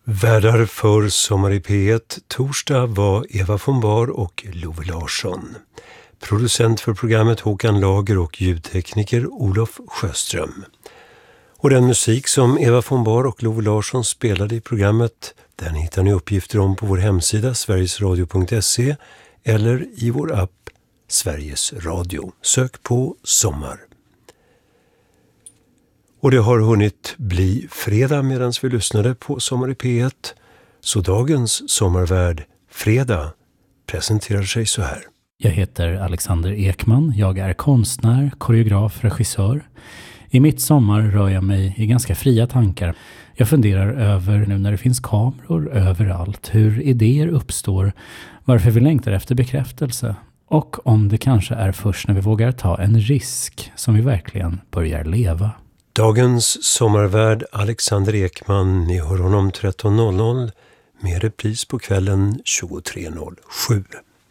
Värdar för Sommar i P1 torsdag var Eva von Bar och Love Larsson. Producent för programmet Håkan Lager och ljudtekniker Olof Sjöström. Och den musik som Eva von Bar och Love Larsson spelade i programmet, den hittar ni uppgifter om på vår hemsida sverigesradio.se eller i vår app Sveriges Radio. Sök på Sommar. Och det har hunnit bli fredag medan vi lyssnade på Sommar i P1. Så dagens sommarvärd, fredag, presenterar sig så här. Jag heter Alexander Ekman. Jag är konstnär, koreograf, regissör. I mitt sommar rör jag mig i ganska fria tankar. Jag funderar över, nu när det finns kameror överallt, hur idéer uppstår, varför vi längtar efter bekräftelse. Och om det kanske är först när vi vågar ta en risk som vi verkligen börjar leva. Dagens sommarvärd Alexander Ekman, ni hör honom 13.00 med repris på kvällen 23.07.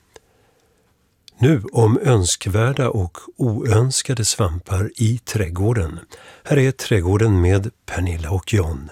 Nu om önskvärda och oönskade svampar i trädgården. Här är trädgården med Pernilla och John.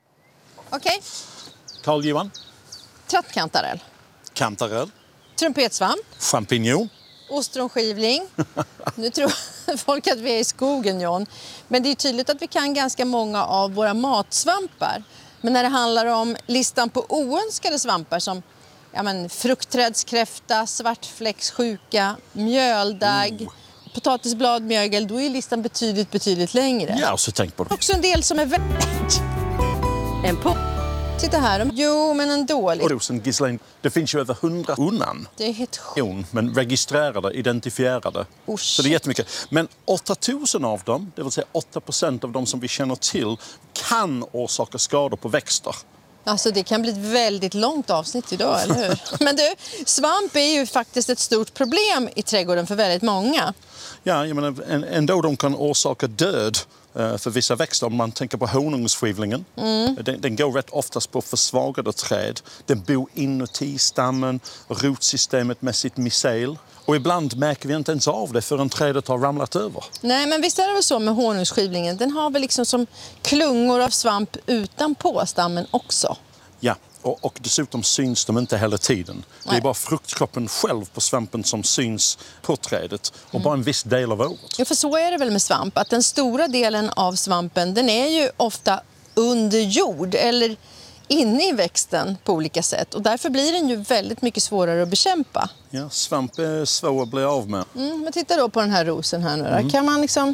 Okej. Carl-Johan. Trattkantarell. Kantarell. Trumpetsvamp. Champignon. Ostronskivling. Nu tror folk att vi är i skogen, John. Men det är tydligt att vi kan ganska många av våra matsvampar. Men när det handlar om listan på oönskade svampar som fruktträdskräfta, svartfläckssjuka, mjöldagg, potatisbladmjögel, då är listan betydligt längre. Ja, så tänk på det. Också en del som är värt. En på. Titta här. Jo, men en dålig. Och rosen, Ghislaine, det finns ju över 100 undan. Det är helt sjukt. Men registrerade, identifierade. Så det är jättemycket. Men 8000 av dem, det vill säga 8% av dem som vi känner till, kan orsaka skador på växter. Alltså det kan bli ett väldigt långt avsnitt idag, eller hur? Men du, svamp är ju faktiskt ett stort problem i trädgården för väldigt många. Ja, jag menar, ändå de kan orsaka död för vissa växter. Om man tänker på honungsskivlingen. Den går rätt oftast på försvagade träd. Den bor inuti stammen, rotsystemet med sitt mycel. Och ibland märker vi inte ens av det förrän trädet har ramlat över. Nej, men visst är det väl så med honungsskivlingen. Den har väl liksom som klungor av svamp utanpå stammen också. Ja, och dessutom syns de inte hela tiden. Det är bara fruktkroppen själv på svampen som syns på trädet. Och bara en viss del av året. Ja, för så är det väl med svamp. Att den stora delen av svampen, den är ju ofta under jord eller inne i växten på olika sätt. Och därför blir den ju väldigt mycket svårare att bekämpa. Ja, svamp är svår att bli av med. Men titta då på den här rosen här nu då. Kan man liksom...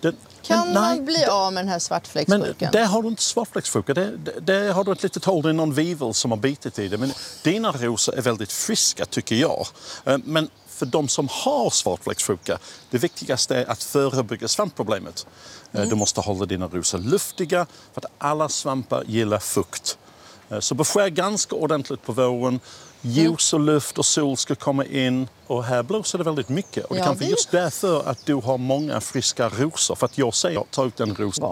man bli av med den här svartfläcksjukan? Men där har du inte svartfläcksjuka. Där har du ett litet hål i någon vivel som har bitit i det. Men dina rosor är väldigt friska, tycker jag. Men för de som har svartfläcksjuka, det viktigaste är att förebygga svampproblemet. Du måste hålla dina rosor luftiga för att alla svampar gillar fukt. Så beskär ganska ordentligt på våren. Ljus och luft och sol ska komma in. Och här blåser det väldigt mycket. Och det kan vara just därför att du har många friska rosor. För att jag säger, ta ut en ros.